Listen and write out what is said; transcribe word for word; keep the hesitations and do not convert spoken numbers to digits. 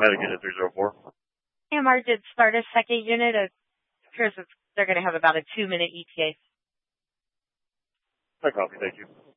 Medic unit three zero four. A M R did start a second unit. It appears that they're going to have about a two-minute E T A. I copy. Thank you.